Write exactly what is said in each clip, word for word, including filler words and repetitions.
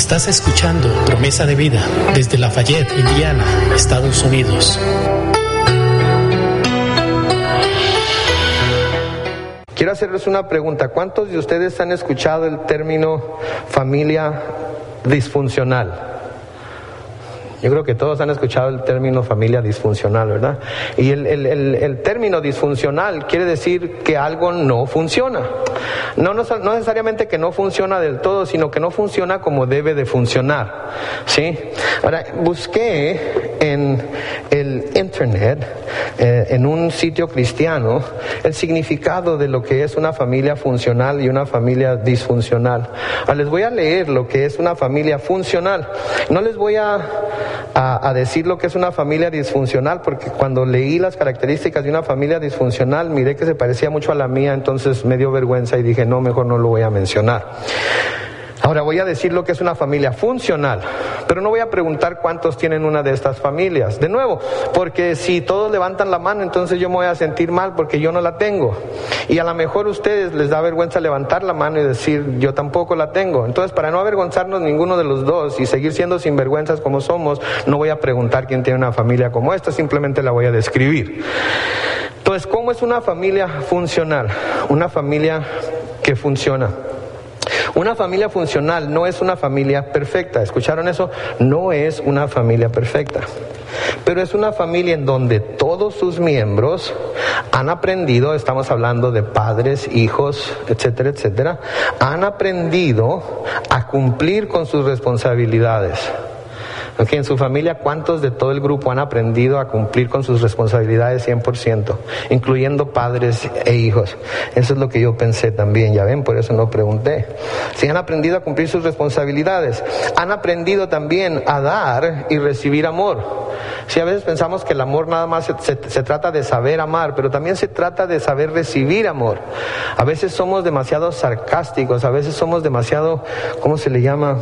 Estás escuchando Promesa de Vida desde Lafayette, Indiana, Estados Unidos. Quiero hacerles una pregunta. ¿Cuántos de ustedes han escuchado el término familia disfuncional? Yo creo que todos han escuchado el término familia disfuncional, ¿verdad? Y el, el, el, el término disfuncional quiere decir que algo no funciona. No, no, no necesariamente que no funciona del todo, sino que no funciona como debe de funcionar, ¿sí? Ahora, busqué en el internet, eh, en un sitio cristiano, el significado de lo que es una familia funcional y una familia disfuncional. Ahora, les voy a leer lo que es una familia funcional. No les voy a A, a decir lo que es una familia disfuncional, porque cuando leí las características de una familia disfuncional miré que se parecía mucho a la mía, entonces me dio vergüenza y dije no, mejor no lo voy a mencionar. Ahora voy a decir lo que es una familia funcional, pero no voy a preguntar cuántos tienen una de estas familias. De nuevo, porque si todos levantan la mano, entonces yo me voy a sentir mal porque yo no la tengo. Y a lo mejor a ustedes les da vergüenza levantar la mano y decir, yo tampoco la tengo. Entonces, para no avergonzarnos ninguno de los dos y seguir siendo sinvergüenzas como somos, no voy a preguntar quién tiene una familia como esta, simplemente la voy a describir. Entonces, ¿cómo es una familia funcional? Una familia que funciona. Una familia funcional no es una familia perfecta. ¿Escucharon eso? No es una familia perfecta. Pero es una familia en donde todos sus miembros han aprendido, estamos hablando de padres, hijos, etcétera, etcétera, han aprendido a cumplir con sus responsabilidades. Okay, en su familia, ¿cuántos de todo el grupo han aprendido a cumplir con sus responsabilidades cien por ciento? Incluyendo padres e hijos. Eso es lo que yo pensé también, ya ven, por eso no pregunté. Si han aprendido a cumplir sus responsabilidades, han aprendido también a dar y recibir amor. Si a veces pensamos que el amor nada más se, se, se trata de saber amar, pero también se trata de saber recibir amor. A veces somos demasiado sarcásticos, a veces somos demasiado, ¿cómo se le llama?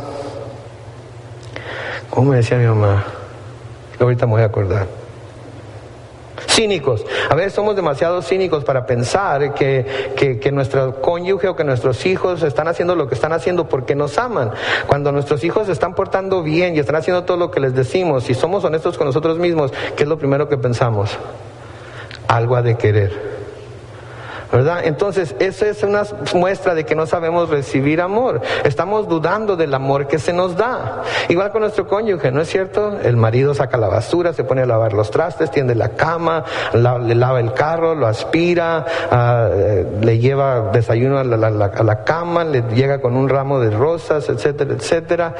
¿Cómo me decía mi mamá? Ahorita me voy a acordar. Cínicos. A veces somos demasiado cínicos para pensar que, que, que nuestro cónyuge o que nuestros hijos están haciendo lo que están haciendo porque nos aman. Cuando nuestros hijos se están portando bien y están haciendo todo lo que les decimos, si somos honestos con nosotros mismos, ¿qué es lo primero que pensamos? Algo ha de querer, ¿verdad? Entonces, eso es una muestra de que no sabemos recibir amor. Estamos dudando del amor que se nos da. Igual con nuestro cónyuge, ¿no es cierto? El marido saca la basura, se pone a lavar los trastes, tiende la cama, la, le lava el carro, lo aspira, uh, le lleva desayuno a la, la, a la cama, le llega con un ramo de rosas, etcétera, etcétera.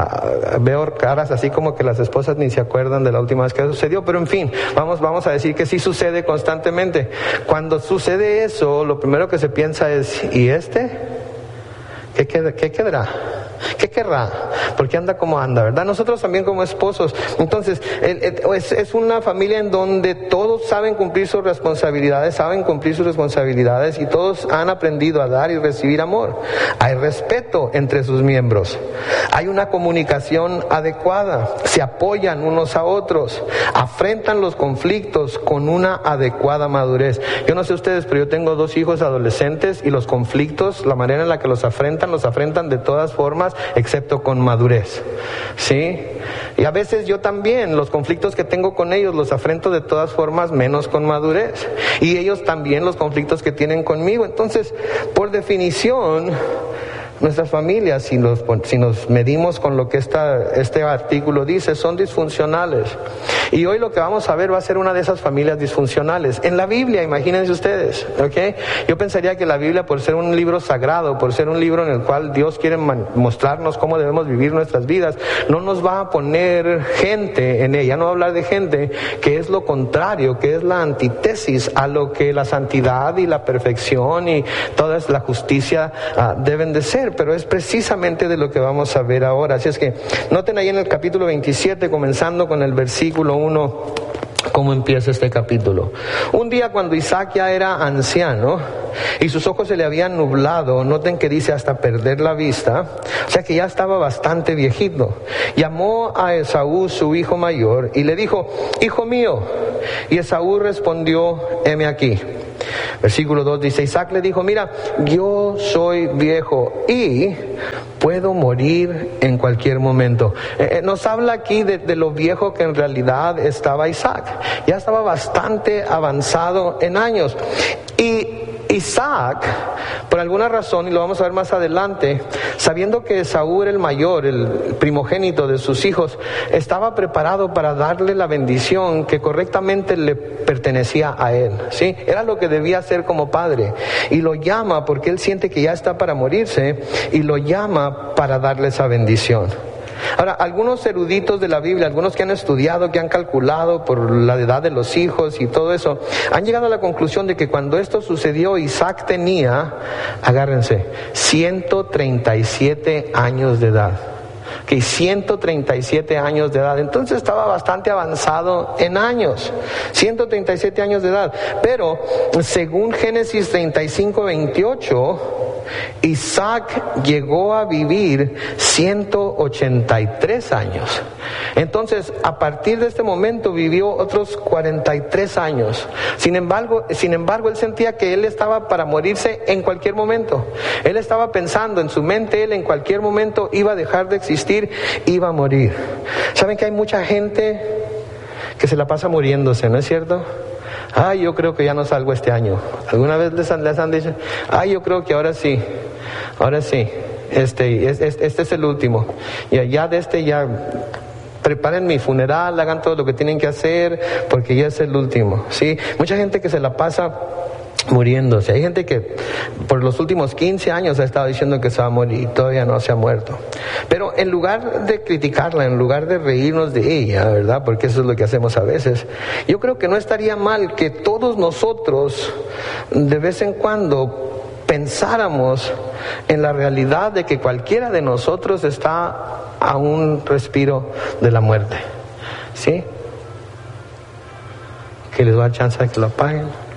Uh, veo caras así como que las esposas ni se acuerdan de la última vez que sucedió, pero en fin, vamos, vamos a decir que sí sucede constantemente. Cuando sucede eso, Eso, lo primero que se piensa es, ¿y este? ¿Qué, qued- qué quedará? ¿Qué querrá? ¿Por qué anda como anda, verdad? Nosotros también como esposos. Entonces, el, el, es, es una familia en donde todos saben cumplir sus responsabilidades, saben cumplir sus responsabilidades y todos han aprendido a dar y recibir amor. Hay respeto entre sus miembros. Hay una comunicación adecuada. Se apoyan unos a otros. Afrentan los conflictos con una adecuada madurez. Yo no sé ustedes, pero yo tengo dos hijos adolescentes y los conflictos, la manera en la que los afrentan, los afrentan de todas formas, excepto con madurez, ¿sí? Y a veces yo también, los conflictos que tengo con ellos los afrento de todas formas, menos con madurez. Y ellos también los conflictos que tienen conmigo. Entonces, por definición, nuestras familias, si nos, si nos medimos con lo que esta, este artículo dice, son disfuncionales. Y hoy lo que vamos a ver va a ser una de esas familias disfuncionales. En la Biblia, imagínense ustedes, ¿ok? Yo pensaría que la Biblia, por ser un libro sagrado, por ser un libro en el cual Dios quiere man- mostrarnos cómo debemos vivir nuestras vidas, no nos va a poner gente en ella, no va a hablar de gente que es lo contrario, que es la antítesis a lo que la santidad y la perfección y toda la justicia uh, deben de ser. Pero es precisamente de lo que vamos a ver ahora. Así es que noten ahí en el capítulo veintisiete, comenzando con el versículo uno, cómo empieza este capítulo. Un día cuando Isaac ya era anciano y sus ojos se le habían nublado, noten que dice hasta perder la vista, o sea que ya estaba bastante viejito, llamó a Esaú, su hijo mayor, y le dijo, hijo mío. Y Esaú respondió, heme aquí. Versículo dos dice, Isaac le dijo, mira, yo soy viejo y puedo morir en cualquier momento. Eh, nos habla aquí de, de lo viejo que en realidad estaba Isaac. Ya estaba bastante avanzado en años. Y Isaac, por alguna razón, y lo vamos a ver más adelante, sabiendo que Esaú era el mayor, el primogénito de sus hijos, estaba preparado para darle la bendición que correctamente le pertenecía a él, ¿sí? Era lo que debía hacer como padre. Y lo llama porque él siente que ya está para morirse, y lo llama para darle esa bendición. Ahora, algunos eruditos de la Biblia, algunos que han estudiado, que han calculado por la edad de los hijos y todo eso, han llegado a la conclusión de que cuando esto sucedió, Isaac tenía, agárrense, ciento treinta y siete años de edad. Que ciento treinta y siete años de edad. Entonces estaba bastante avanzado en años. ciento treinta y siete años de edad. Pero según Génesis treinta y cinco, veintiocho, Isaac llegó a vivir ciento ochenta y tres años. Entonces, a partir de este momento vivió otros cuarenta y tres años. Sin embargo, sin embargo, él sentía que él estaba para morirse en cualquier momento. Él estaba pensando en su mente, él en cualquier momento iba a dejar de existir, iba a morir. ¿Saben que hay mucha gente que se la pasa muriéndose, no es cierto? Ay, yo creo que ya no salgo este año. ¿Alguna vez les han, les han dicho? Ay, yo creo que ahora sí, ahora sí, este, este, este es el último. Ya, ya de este ya, preparen mi funeral, hagan todo lo que tienen que hacer, porque ya es el último, ¿sí? Mucha gente que se la pasa muriéndose. Hay gente que por los últimos quince años ha estado diciendo que se va a morir y todavía no se ha muerto. Pero en lugar de criticarla, en lugar de reírnos de ella, ¿verdad? Porque eso es lo que hacemos a veces. Yo creo que no estaría mal que todos nosotros de vez en cuando pensáramos en la realidad de que cualquiera de nosotros está a un respiro de la muerte. ¿Sí? Que les da chance de que lo apaguen.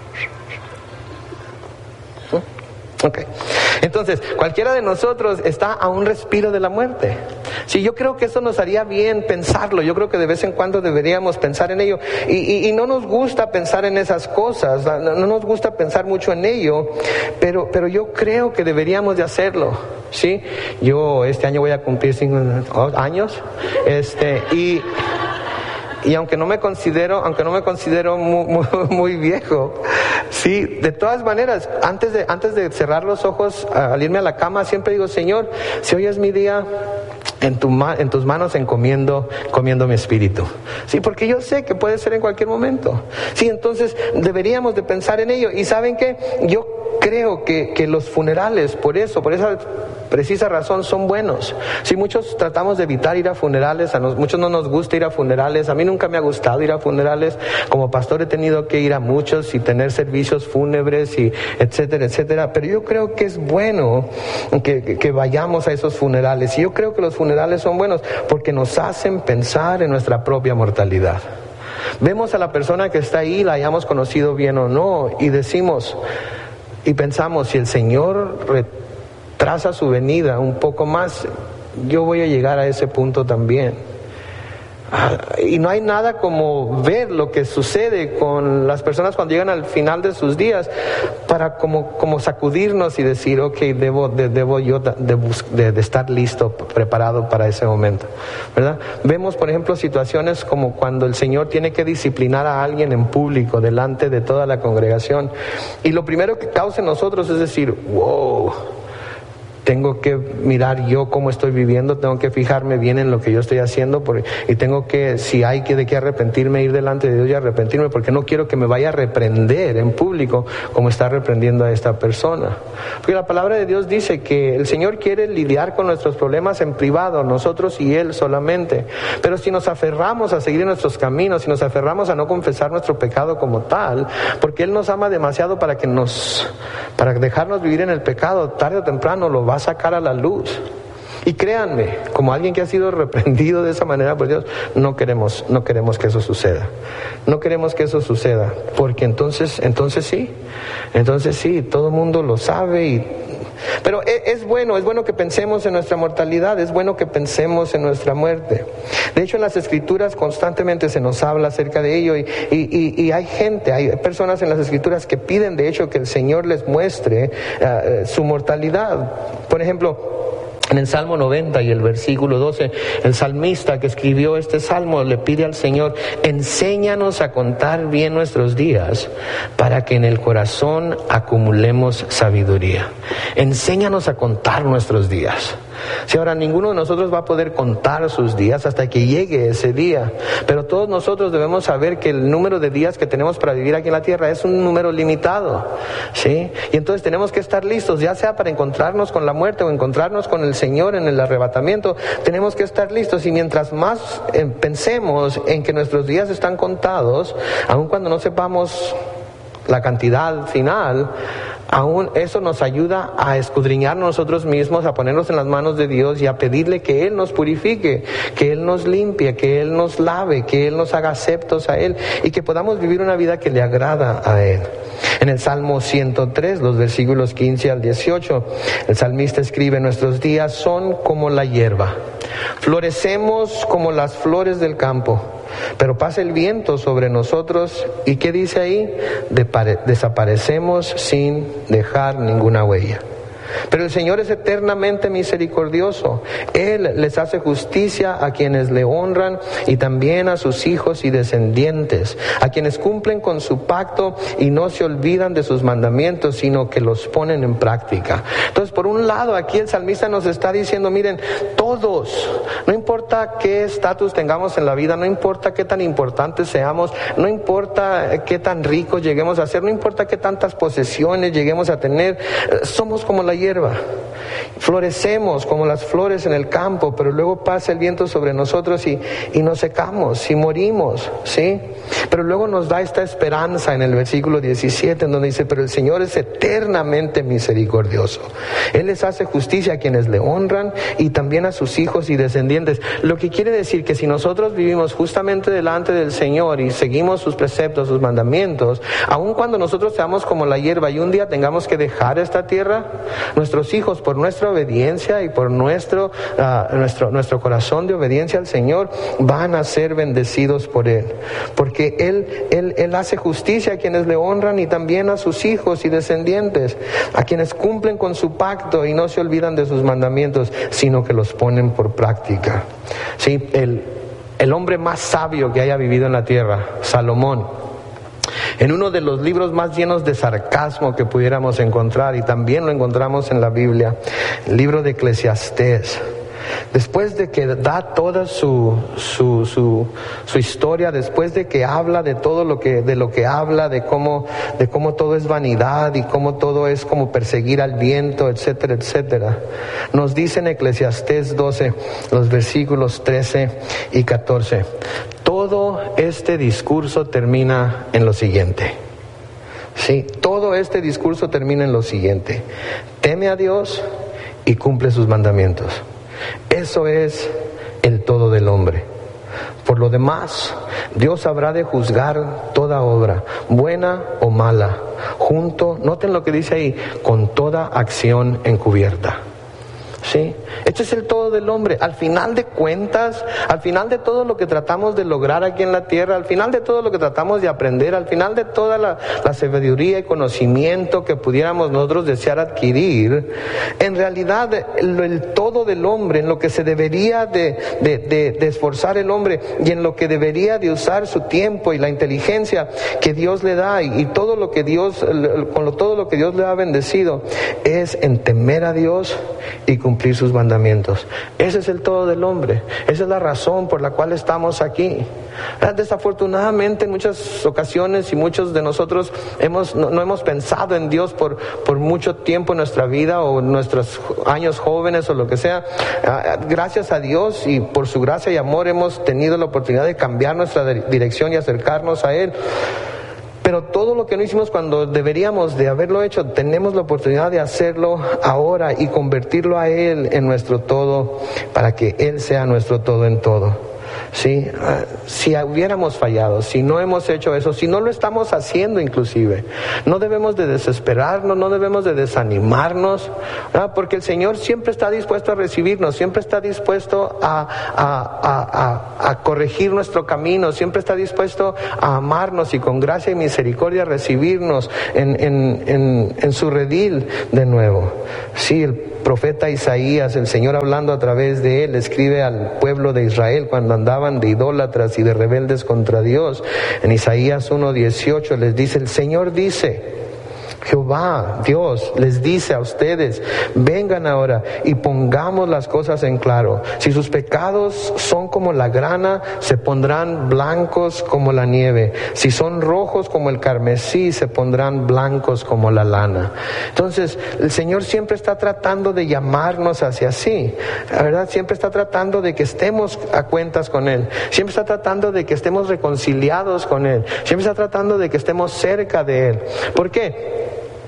Ok, entonces cualquiera de nosotros está a un respiro de la muerte. Sí, yo creo que eso nos haría bien pensarlo. Yo creo que de vez en cuando deberíamos pensar en ello. Y, y, y no nos gusta pensar en esas cosas, no, no nos gusta pensar mucho en ello, pero, pero yo creo que deberíamos de hacerlo. Sí, yo este año voy a cumplir cinco años, este y Y aunque no me considero, aunque no me considero muy, muy, muy viejo, sí, de todas maneras, antes de, antes de cerrar los ojos, al irme a la cama, siempre digo, Señor, si hoy es mi día, en, tu, en tus manos encomiendo, encomiendo mi espíritu. Sí, porque yo sé que puede ser en cualquier momento. Sí, entonces deberíamos de pensar en ello. Y ¿saben qué? Yo creo que, que los funerales, por eso, por esa precisa razón, son buenos. Sí, muchos tratamos de evitar ir a funerales, a nos, muchos no nos gusta ir a funerales. A mí nunca me ha gustado ir a funerales. Como pastor he tenido que ir a muchos y tener servicios fúnebres y etcétera, etcétera. Pero yo creo que es bueno que, que, que vayamos a esos funerales. Y yo creo que los funerales son buenos porque nos hacen pensar en nuestra propia mortalidad. Vemos a la persona que está ahí, la hayamos conocido bien o no, y decimos y pensamos, si el Señor retrasa su venida un poco más, yo voy a llegar a ese punto también. Ah, y no hay nada como ver lo que sucede con las personas cuando llegan al final de sus días para como, como sacudirnos y decir, ok, debo, de, debo yo de, de, de estar listo, preparado para ese momento, ¿verdad? Vemos, por ejemplo, situaciones como cuando el Señor tiene que disciplinar a alguien en público delante de toda la congregación, y lo primero que causa en nosotros es decir, wow, tengo que mirar yo cómo estoy viviendo, tengo que fijarme bien en lo que yo estoy haciendo, por, y tengo que, si hay que de qué arrepentirme, ir delante de Dios y arrepentirme, porque no quiero que me vaya a reprender en público como está reprendiendo a esta persona. Porque la palabra de Dios dice que el Señor quiere lidiar con nuestros problemas en privado, nosotros y Él solamente. Pero si nos aferramos a seguir nuestros caminos, si nos aferramos a no confesar nuestro pecado como tal, porque Él nos ama demasiado para que nos, para dejarnos vivir en el pecado, tarde o temprano lo va a sacar a la luz. Y créanme, como alguien que ha sido reprendido de esa manera por Dios, no queremos, no queremos que eso suceda. No queremos que eso suceda, porque entonces, entonces sí, entonces sí, todo el mundo lo sabe y... Pero es bueno, es bueno que pensemos en nuestra mortalidad, es bueno que pensemos en nuestra muerte. De hecho, en las Escrituras constantemente se nos habla acerca de ello y, y, y, y hay gente, hay personas en las Escrituras que piden de hecho que el Señor les muestre uh, su mortalidad. Por ejemplo, En el Salmo noventa y el versículo doce, el salmista que escribió este salmo le pide al Señor: enséñanos a contar bien nuestros días para que en el corazón acumulemos sabiduría. Enséñanos a contar nuestros días. Si ahora ninguno de nosotros va a poder contar sus días hasta que llegue ese día, pero todos nosotros debemos saber que el número de días que tenemos para vivir aquí en la tierra es un número limitado, ¿sí? Y entonces tenemos que estar listos, ya sea para encontrarnos con la muerte o encontrarnos con el Señor en el arrebatamiento. Tenemos que estar listos, y mientras más eh, pensemos en que nuestros días están contados, aun cuando no sepamos la cantidad final, aún eso nos ayuda a escudriñar nosotros mismos, a ponernos en las manos de Dios y a pedirle que Él nos purifique, que Él nos limpie, que Él nos lave, que Él nos haga aceptos a Él y que podamos vivir una vida que le agrada a Él. En el Salmo ciento tres, los versículos quince al dieciocho, el salmista escribe: nuestros días son como la hierba, florecemos como las flores del campo, pero pasa el viento sobre nosotros y ¿qué dice ahí? Depare- desaparecemos sin dejar ninguna huella. Pero el Señor es eternamente misericordioso. Él les hace justicia a quienes le honran y también a sus hijos y descendientes, a quienes cumplen con su pacto y no se olvidan de sus mandamientos, sino que los ponen en práctica. Entonces, por un lado, aquí el salmista nos está diciendo: miren, todos, no importa qué estatus tengamos en la vida, no importa qué tan importantes seamos, no importa qué tan ricos lleguemos a ser, no importa qué tantas posesiones lleguemos a tener, somos como la hierba, florecemos como las flores en el campo, pero luego pasa el viento sobre nosotros y, y nos secamos y morimos, ¿sí? Pero luego nos da esta esperanza en el versículo diecisiete, en donde dice: pero el Señor es eternamente misericordioso. Él les hace justicia a quienes le honran y también a sus hijos y descendientes. Lo que quiere decir que si nosotros vivimos justamente delante del Señor y seguimos sus preceptos, sus mandamientos, aun cuando nosotros seamos como la hierba y un día tengamos que dejar esta tierra, nuestros hijos, por nuestra obediencia y por nuestro, uh, nuestro, nuestro corazón de obediencia al Señor, van a ser bendecidos por Él. Porque Él, Él, Él hace justicia a quienes le honran y también a sus hijos y descendientes, a quienes cumplen con su pacto y no se olvidan de sus mandamientos, sino que los ponen por práctica. Sí, el, el hombre más sabio que haya vivido en la tierra, Salomón, en uno de los libros más llenos de sarcasmo que pudiéramos encontrar, y también lo encontramos en la Biblia, el libro de Eclesiastés, después de que da toda su, su, su, su historia, después de que habla de todo lo que, de lo que habla, de cómo, de cómo todo es vanidad y cómo todo es como perseguir al viento, etcétera, etcétera, nos dice en Eclesiastés doce, los versículos trece y catorce, todo este discurso termina en lo siguiente. Sí, todo este discurso termina en lo siguiente: teme a Dios y cumple sus mandamientos. Eso es el todo del hombre. Por lo demás, Dios habrá de juzgar toda obra, buena o mala, junto, noten lo que dice ahí, con toda acción encubierta. ¿Sí? Este es el todo del hombre. Al final de cuentas, al final de todo lo que tratamos de lograr aquí en la tierra, al final de todo lo que tratamos de aprender, al final de toda la, la sabiduría y conocimiento que pudiéramos nosotros desear adquirir, en realidad el, el todo del hombre, en lo que se debería de, de, de, de esforzar el hombre y en lo que debería de usar su tiempo y la inteligencia que Dios le da y, y todo lo que Dios, con lo, todo lo que Dios le ha bendecido, es en temer a Dios y cumplir sus mandamientos. Ese es el todo del hombre. Esa es la razón por la cual estamos aquí. Desafortunadamente, en muchas ocasiones y muchos de nosotros hemos, no, no hemos pensado en Dios por, por mucho tiempo en nuestra vida o en nuestros años jóvenes o lo que sea. Gracias a Dios y por su gracia y amor hemos tenido la oportunidad de cambiar nuestra dirección y acercarnos a Él. Pero todo lo que no hicimos cuando deberíamos de haberlo hecho, tenemos la oportunidad de hacerlo ahora y convertirlo a Él en nuestro todo, para que Él sea nuestro todo en todo. ¿Sí? Si hubiéramos fallado, si no hemos hecho eso, si no lo estamos haciendo inclusive, no debemos de desesperarnos, no debemos de desanimarnos, ¿verdad? Porque el Señor siempre está dispuesto a recibirnos, siempre está dispuesto a, a, a, a, a corregir nuestro camino, siempre está dispuesto a amarnos y con gracia y misericordia recibirnos en, en, en, en su redil de nuevo. Sí, el profeta Isaías, el Señor hablando a través de él, escribe al pueblo de Israel cuando andaban de idólatras y de rebeldes contra Dios. En Isaías uno dieciocho les dice, el Señor dice, Jehová, Dios, les dice a ustedes, vengan ahora y pongamos las cosas en claro. Si sus pecados son como la grana, se pondrán blancos como la nieve. Si son rojos como el carmesí, se pondrán blancos como la lana. Entonces, el Señor siempre está tratando de llamarnos hacia sí, la verdad, siempre está tratando de que estemos a cuentas con Él. Siempre está tratando de que estemos reconciliados con Él. Siempre está tratando de que estemos cerca de Él. ¿Por qué?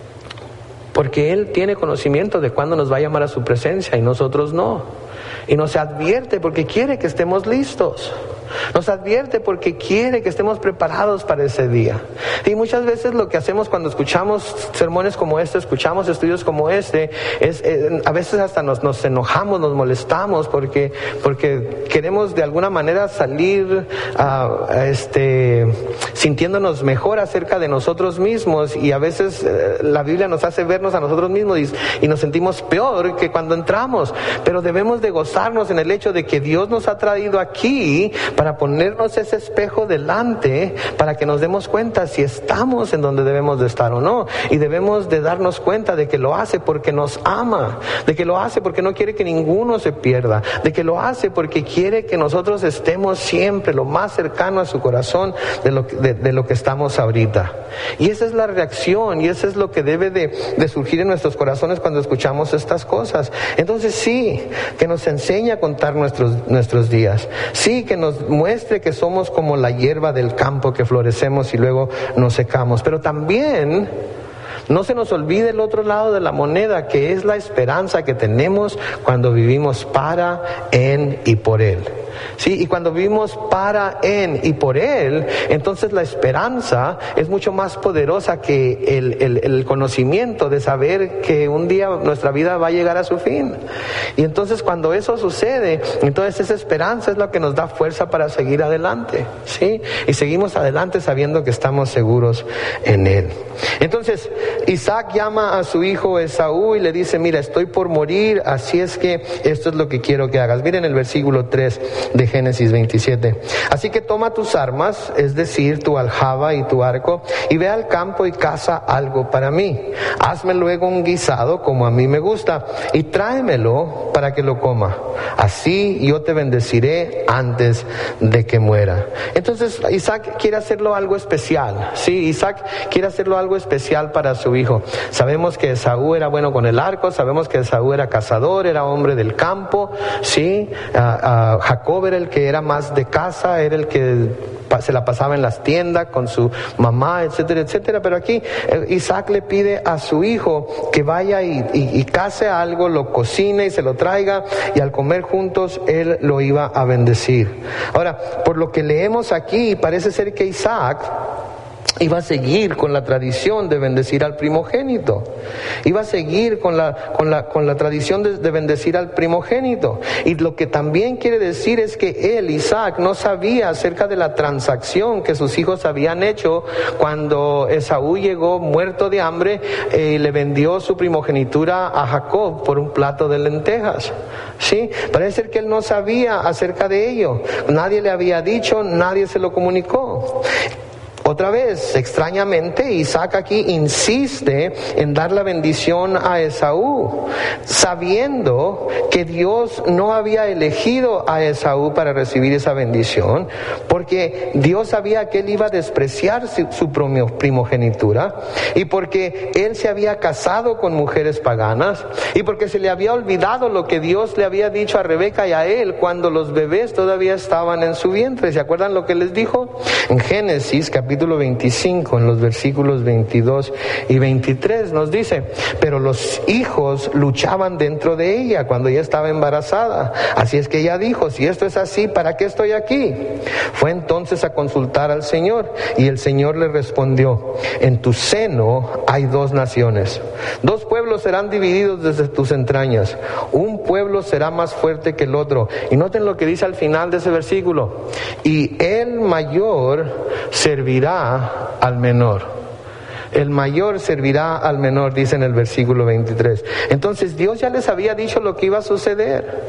Porque Él tiene conocimiento de cuándo nos va a llamar a su presencia y nosotros no. Y nos advierte porque quiere que estemos listos. Nos advierte porque quiere que estemos preparados para ese día. Y muchas veces lo que hacemos cuando escuchamos sermones como este, escuchamos estudios como este, es eh, a veces hasta nos, nos enojamos, nos molestamos porque, porque queremos de alguna manera salir uh, este, sintiéndonos mejor acerca de nosotros mismos, y a veces eh, la Biblia nos hace vernos a nosotros mismos y, y nos sentimos peor que cuando entramos. Pero debemos de gozarnos en el hecho de que Dios nos ha traído aquí para ponernos ese espejo delante, para que nos demos cuenta si estamos en donde debemos de estar o no. Y debemos de darnos cuenta de que lo hace porque nos ama, de que lo hace porque no quiere que ninguno se pierda, de que lo hace porque quiere que nosotros estemos siempre lo más cercano a su corazón de lo, de, de lo que estamos ahorita. Y esa es la reacción, y eso es lo que debe de, de surgir en nuestros corazones cuando escuchamos estas cosas. Entonces sí, que nos enseñe a contar nuestros, nuestros días. Sí, que nos muestre que somos como la hierba del campo, que florecemos y luego nos secamos. Pero también no se nos olvide el otro lado de la moneda, que es la esperanza que tenemos cuando vivimos para, en y por Él. Sí, y cuando vivimos para, en y por Él, entonces la esperanza es mucho más poderosa que el, el, el conocimiento de saber que un día nuestra vida va a llegar a su fin. Y entonces cuando eso sucede, entonces esa esperanza es lo que nos da fuerza para seguir adelante, ¿sí? Y seguimos adelante sabiendo que estamos seguros en Él. Entonces Isaac llama a su hijo Esaú y le dice, mira, estoy por morir, así es que esto es lo que quiero que hagas. Miren el versículo tres de Génesis veintisiete. Así que toma tus armas, es decir, tu aljaba y tu arco, y ve al campo y caza algo para mí. Hazme luego un guisado como a mí me gusta, y tráemelo para que lo coma. Así yo te bendeciré antes de que muera. Entonces Isaac quiere hacerlo algo especial. Sí, Isaac quiere hacerlo algo especial para su hijo. Sabemos que Esaú era bueno con el arco, sabemos que Esaú era cazador, era hombre del campo, sí. Uh, uh, Jacob era el que era más de casa, era el que se la pasaba en las tiendas con su mamá, etcétera, etcétera. Pero aquí eh, Isaac le pide a su hijo que vaya y, y, y case algo, lo cocine y se lo traiga, y al comer juntos él lo iba a bendecir. Ahora, por lo que leemos aquí, parece ser que Isaac iba a seguir con la tradición de bendecir al primogénito. Iba a seguir con la, con la, con la tradición de, de bendecir al primogénito. Y lo que también quiere decir es que él, Isaac, no sabía acerca de la transacción que sus hijos habían hecho cuando Esaú llegó muerto de hambre eh, y le vendió su primogenitura a Jacob por un plato de lentejas. ¿Sí? Parece ser que él no sabía acerca de ello. Nadie le había dicho, nadie se lo comunicó. Otra vez, extrañamente, Isaac aquí insiste en dar la bendición a Esaú, sabiendo que Dios no había elegido a Esaú para recibir esa bendición, porque Dios sabía que él iba a despreciar su primogenitura, y porque él se había casado con mujeres paganas, y porque se le había olvidado lo que Dios le había dicho a Rebeca y a él cuando los bebés todavía estaban en su vientre. ¿Se acuerdan lo que les dijo? En Génesis capítulo veinticinco, en los versículos veintidós y veintitrés nos dice, pero los hijos luchaban dentro de ella cuando ella estaba embarazada. Así es que ella dijo, si esto es así, ¿para qué estoy aquí? Fue entonces a consultar al Señor, y el Señor le respondió, en tu seno hay dos naciones, dos pueblos serán divididos desde tus entrañas, un pueblo será más fuerte que el otro. Y noten lo que dice al final de ese versículo, y el mayor servirá al menor. el mayor servirá al menor, dice en el versículo veintitrés. Entonces Dios ya les había dicho lo que iba a suceder.